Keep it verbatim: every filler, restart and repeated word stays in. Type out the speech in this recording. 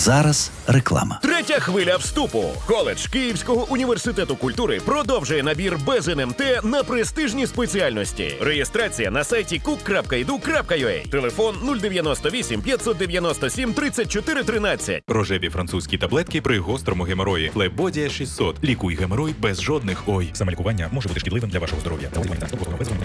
зараз реклама. Третя хвиля вступу. Коледж Київського університету культури продовжує набір без ен ем те на престижні спеціальності. Реєстрація на сайті кук крапка і ду крапка ю а. Телефон нуль дев'яносто вісім п'ятсот дев'яносто сім тридцять чотири тринадцять. Рожеві французькі таблетки при гострому геморої. Флебодія шістсот. Лікуй геморой без жодних ой. Саме лікування може бути шкідливим для вашого здоров'я.